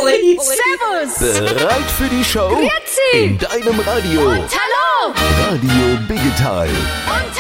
Olli. Servus. Bereit für die Show? Grüezi. In deinem Radio. Und hallo. Radio Biggetal. Und